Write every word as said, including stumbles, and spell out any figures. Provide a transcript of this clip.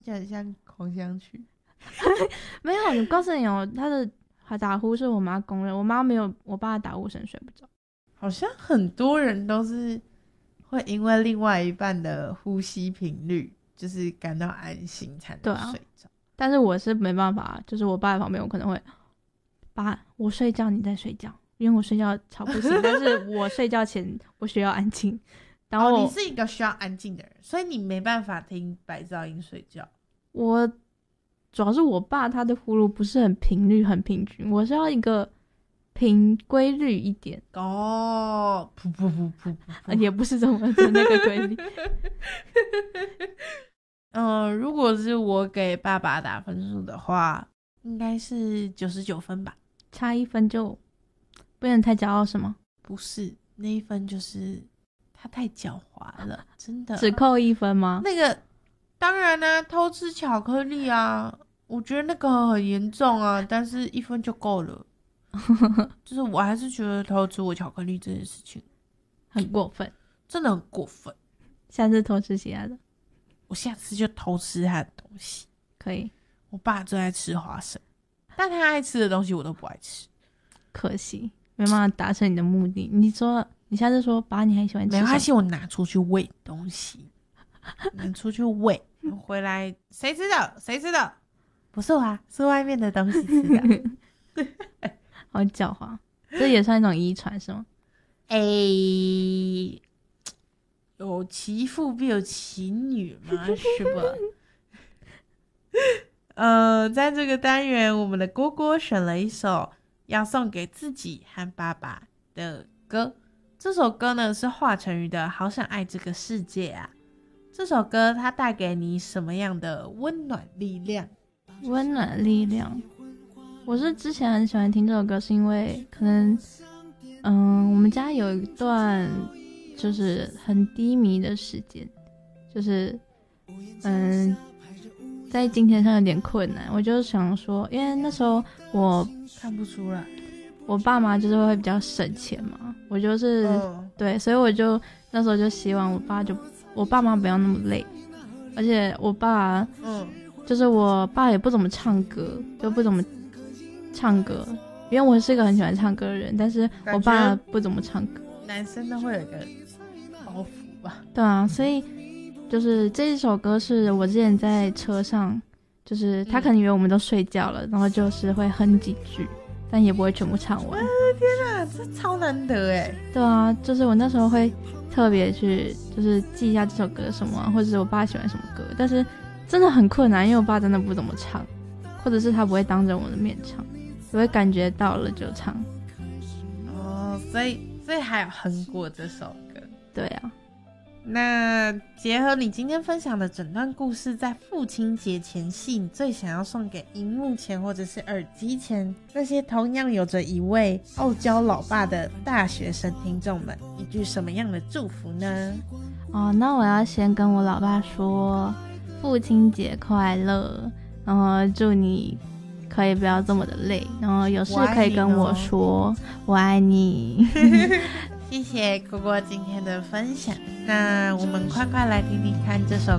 就很像狂想曲。 没有，我告诉你哦，他的打呼是我妈公认，我妈没有我爸的打呼声睡不着。 好像很多人都是会因为另外一半的呼吸频率，就是感到安心才能睡着。啊、 但是我是没办法，就是我爸在旁边，我可能会爸我睡觉你在睡觉，因为我睡觉吵不醒，但是我睡觉前我需要安静。然后、 哦、你是一个需要安静的人，所以你没办法听白噪音睡觉。 我主要是我爸他的呼噜不是很频率很平均，我是要一个平规律一点哦，噗噗噗噗噗， 也不是这么的那个规律。 嗯、呃，如果是我给爸爸打分数的话，应该是九十九分吧。 差一分就不能太骄傲是吗？ 不是，那一分就是他太狡猾了，真的。 只扣一分吗？ 那个当然啦、啊，偷吃巧克力啊，我觉得那个很严重啊，但是一分就够了。就是我还是觉得偷吃我巧克力这件事情很过分， 真的很过分。 下次偷吃其他的， 我下次就偷吃他的东西。 可以。 我爸最爱吃花生，但他爱吃的东西我都不爱吃， 可惜没办法达成你的目的。你说你下次说爸你还喜欢吃什么？ 没关系，我拿出去喂东西，拿出去喂，回来谁吃的？谁吃的？不是我啊，是外面的东西吃的。 好狡猾，这也算一种遗传是吗？ 诶、欸，有其父必有其女嘛，是吧？呃，在这个单元，我们的蝈蝈选了一首要送给自己和爸爸的歌。这首歌呢是华晨宇的《好想爱这个世界》啊。这首歌它带给你什么样的温暖力量？ 温暖力量，我是之前很喜欢听这首歌，是因为可能，嗯，我们家有一段就是很低迷的时间，就是嗯。在金钱上有点困难，我就想说，因为那时候我看不出来， 我爸妈就是会比较省钱嘛，我就是、哦、对，所以我就那时候就希望我爸就我爸妈不要那么累，而且我爸，嗯，就是我爸也不怎么唱歌，就不怎么唱歌，因为我是一个很喜欢唱歌的人，但是我爸不怎么唱歌， 男生都会有一个包袱吧， 对啊，所以。就是这一首歌是我之前在车上，就是他可能以为我们都睡觉了，嗯、然后就是会哼几句，但也不会全部唱完。 我的天啊，这超难得哎！ 对啊，就是我那时候会特别去，就是记一下这首歌什么，或者是我爸喜欢什么歌，但是真的很困难，因为我爸真的不怎么唱，或者是他不会当着我的面唱，我会感觉到了就唱。 哦，所以所以还有哼过这首歌。 对啊。 那结合你今天分享的整段故事，在父亲节前夕，你最想要送给荧幕前或者是耳机前那些同样有着一位傲娇老爸的大学生听众们一句什么样的祝福呢？ 哦，那我要先跟我老爸说父亲节快乐，然后祝你可以不要这么的累，然后有事可以跟我说，我爱你。 谢谢蝈蝈今天的分享，那我们快快来听听看这首